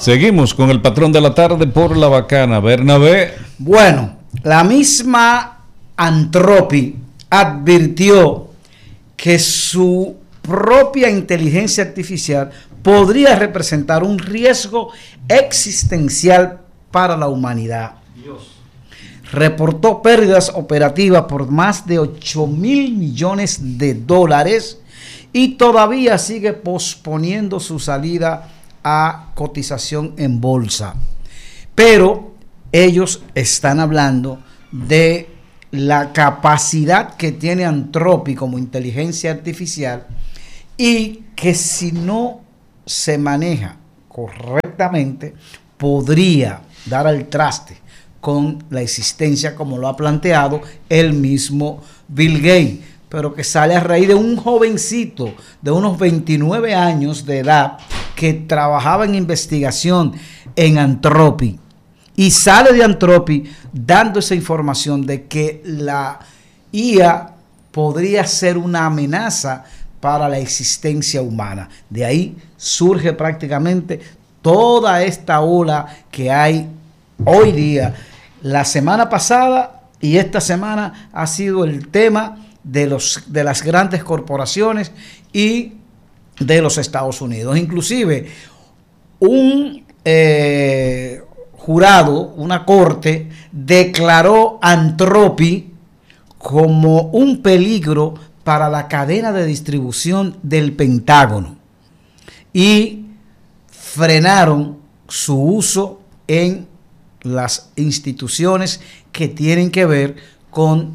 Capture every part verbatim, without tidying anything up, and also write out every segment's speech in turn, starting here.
Seguimos con el patrón de la tarde por La Bacana, Bernabé. Bueno, la misma Anthropic advirtió que su propia inteligencia artificial podría representar un riesgo existencial para la humanidad. Dios. Reportó pérdidas operativas por más de ocho mil millones de dólares y todavía sigue posponiendo su salida a cotización en bolsa. Pero ellos están hablando de la capacidad que tiene Anthropic como inteligencia artificial y que si no se maneja correctamente podría dar al traste con la existencia, como lo ha planteado el mismo Bill Gates, pero que sale a raíz de un jovencito de unos veintinueve años de edad que trabajaba en investigación en Anthropic y sale de Anthropic dando esa información de que la I A podría ser una amenaza para la existencia humana. De ahí surge prácticamente toda esta ola que hay hoy día. La semana pasada y esta semana ha sido el tema de, los, de las grandes corporaciones y de los Estados Unidos. Inclusive un eh, jurado, una corte, declaró Anthropic como un peligro para la cadena de distribución del Pentágono y frenaron su uso en las instituciones que tienen que ver con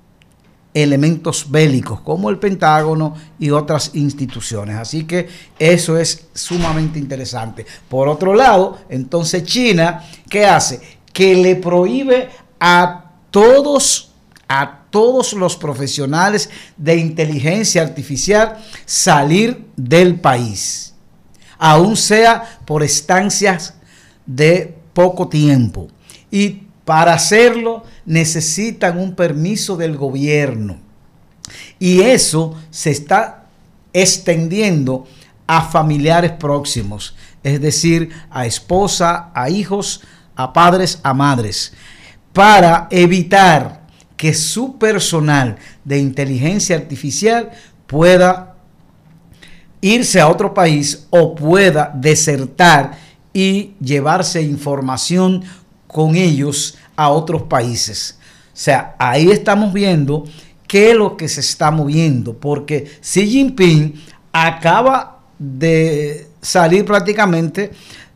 elementos bélicos como el Pentágono y otras instituciones. Así que eso es sumamente interesante. Por otro lado, entonces China, ¿qué hace? Que le prohíbe a todos, a todos los profesionales de inteligencia artificial salir del país, aún sea por estancias de poco tiempo. Y para hacerlo necesitan un permiso del gobierno. Y eso se está extendiendo a familiares próximos, es decir, a esposa, a hijos, a padres, a madres, para evitar que su personal de inteligencia artificial pueda irse a otro país o pueda desertar y llevarse información con ellos a otros países. O sea, ahí estamos viendo qué es lo que se está moviendo, porque Xi Jinping acaba de salir prácticamente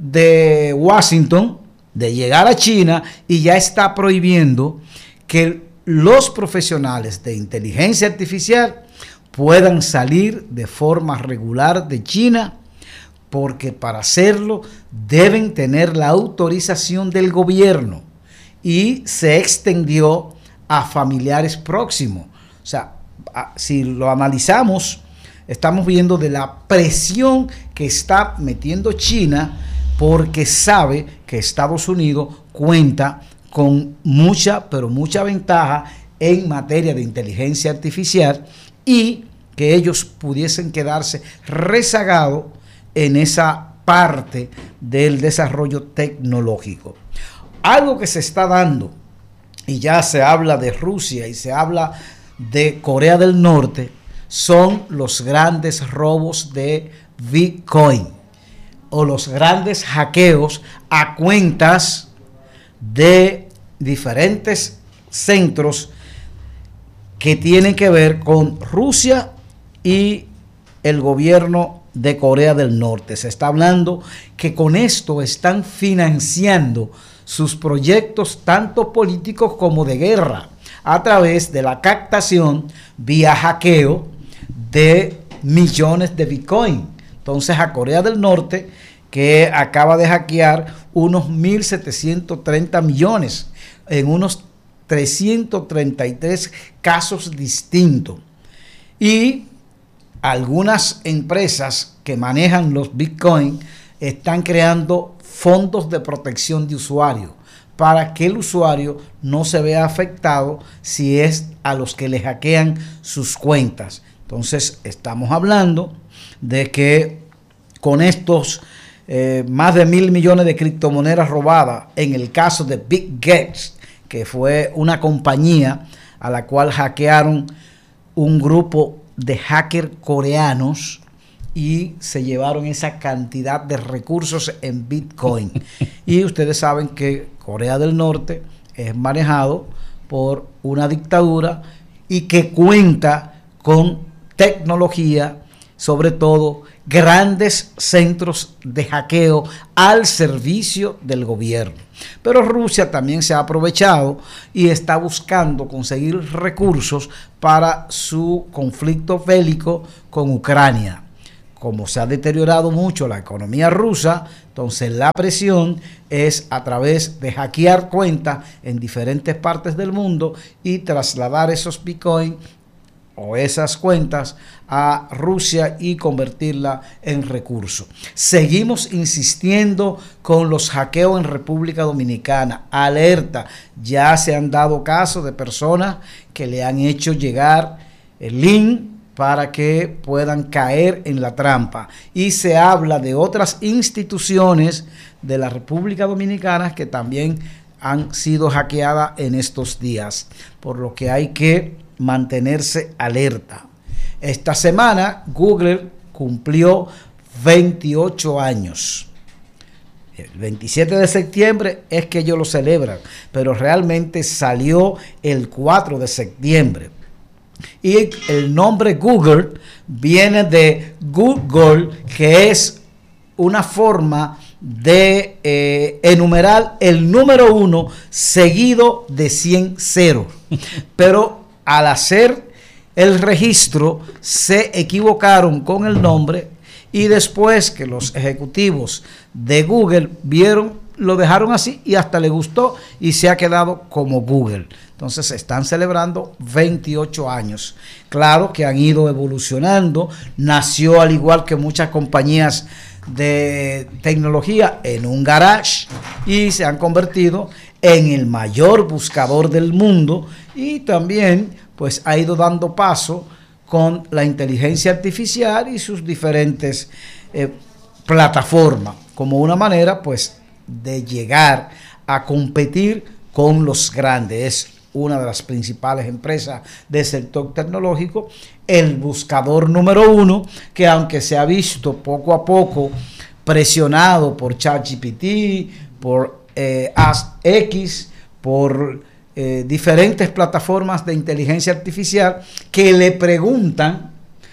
de Washington, de llegar a China, y ya está prohibiendo que los profesionales de inteligencia artificial puedan salir de forma regular de China, porque para hacerlo deben tener la autorización del gobierno, y se extendió a familiares próximos. O sea, si lo analizamos, estamos viendo de la presión que está metiendo China, porque sabe que Estados Unidos cuenta con mucha, pero mucha ventaja en materia de inteligencia artificial y que ellos pudiesen quedarse rezagados en esa parte del desarrollo tecnológico. Algo que se está dando, y ya se habla de Rusia y se habla de Corea del Norte, son los grandes robos de Bitcoin o los grandes hackeos a cuentas de diferentes centros que tienen que ver con Rusia y el gobierno de Corea del Norte. Se está hablando que con esto están financiando sus proyectos tanto políticos como de guerra a través de la captación vía hackeo de millones de Bitcoin. Entonces a Corea del Norte, que acaba de hackear unos mil setecientos treinta millones en unos trescientos treinta y tres casos distintos. Y algunas empresas que manejan los Bitcoin están creando fondos de protección de usuario para que el usuario no se vea afectado si es a los que le hackean sus cuentas. Entonces estamos hablando de que con estos eh, más de mil millones de criptomonedas robadas en el caso de BitGet, que fue una compañía a la cual hackearon un grupo de hackers coreanos y se llevaron esa cantidad de recursos en Bitcoin. Y ustedes saben que Corea del Norte es manejado por una dictadura y que cuenta con tecnología, sobre todo grandes centros de hackeo al servicio del gobierno. Pero Rusia también se ha aprovechado y está buscando conseguir recursos para su conflicto bélico con Ucrania. Como se ha deteriorado mucho la economía rusa, entonces la presión es a través de hackear cuentas en diferentes partes del mundo y trasladar esos bitcoins o esas cuentas a Rusia y convertirla en recursos. Seguimos insistiendo con los hackeos en República Dominicana. Alerta, ya se han dado casos de personas que le han hecho llegar el link para que puedan caer en la trampa. Y se habla de otras instituciones de la República Dominicana que también han sido hackeadas en estos días, por lo que hay que mantenerse alerta. Esta semana Google cumplió veintiocho años. El veintisiete de septiembre es que ellos lo celebran, pero realmente salió el cuatro de septiembre. Y el nombre Google viene de Google, que es una forma de eh, enumerar el número uno seguido de cien ceros. Pero al hacer el registro se equivocaron con el nombre y después que los ejecutivos de Google vieron, lo dejaron así y hasta le gustó y se ha quedado como Google. Entonces están celebrando veintiocho años. Claro que han ido evolucionando. Nació, al igual que muchas compañías de tecnología, en un garage y se han convertido en el mayor buscador del mundo, y también pues ha ido dando paso con la inteligencia artificial y sus diferentes eh, plataformas, como una manera pues de llegar a competir con los grandes. Es una de las principales empresas del sector tecnológico, el buscador número uno, que aunque se ha visto poco a poco presionado por ChatGPT, por eh, X, por eh, diferentes plataformas de inteligencia artificial que le preguntan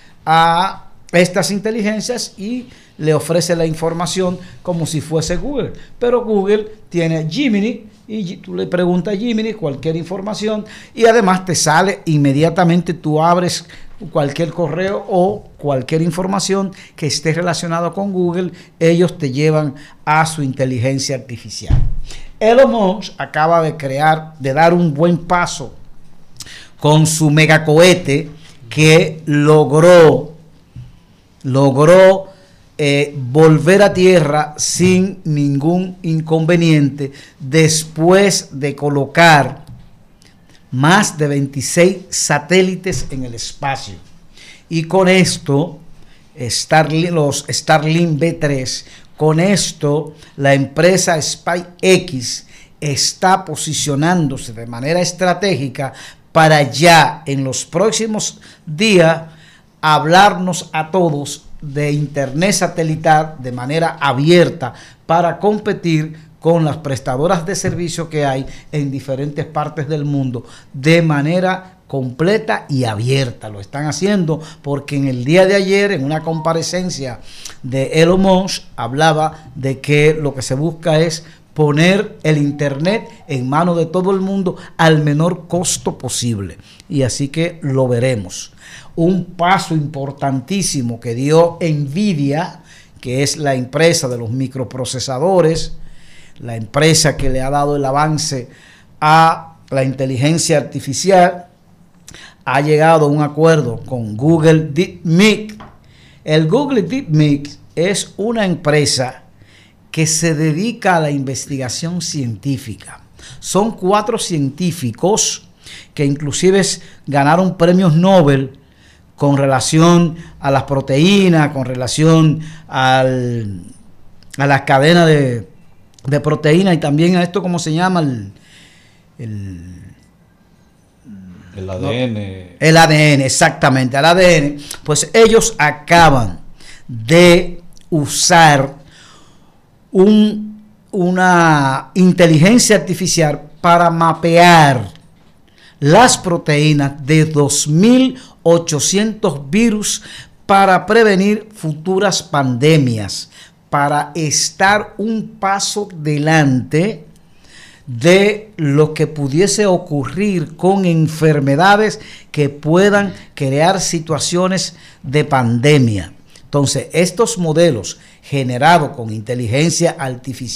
a estas inteligencias y le ofrece la información como si fuese Google. Pero Google tiene Gemini y tú le preguntas a Gemini cualquier información y además te sale inmediatamente. Tú abres cualquier correo o cualquier información que esté relacionado con Google, ellos te llevan a su inteligencia artificial. Elon Musk acaba de crear, de dar un buen paso con su megacohete que logró logró eh, volver a tierra sin ningún inconveniente después de colocar más de veintiséis satélites en el espacio. Y con esto, Starlink, los Starlink V tres, con esto la empresa SpaceX está posicionándose de manera estratégica para ya en los próximos días hablarnos a todos de internet satelital de manera abierta para competir con las prestadoras de servicio que hay en diferentes partes del mundo de manera completa y abierta. Lo están haciendo porque en el día de ayer, en una comparecencia de Elon Musk, hablaba de que lo que se busca es poner el internet en manos de todo el mundo al menor costo posible. Y así que lo veremos. Un paso importantísimo que dio Nvidia, que es la empresa de los microprocesadores, la empresa que le ha dado el avance a la inteligencia artificial, ha llegado a un acuerdo con Google DeepMind. El Google DeepMind es una empresa que se dedica a la investigación científica. Son cuatro científicos que inclusive ganaron premios Nobel con relación a las proteínas, con relación al, a la cadena de, de proteína y también a esto, ¿cómo se llama? El, el, el A D N. No, el A D N, exactamente, el A D N. Pues ellos acaban de usar un, una inteligencia artificial para mapear las proteínas de dos mil ochocientos virus para prevenir futuras pandemias, para estar un paso delante de lo que pudiese ocurrir con enfermedades que puedan crear situaciones de pandemia. Entonces, estos modelos generados con inteligencia artificial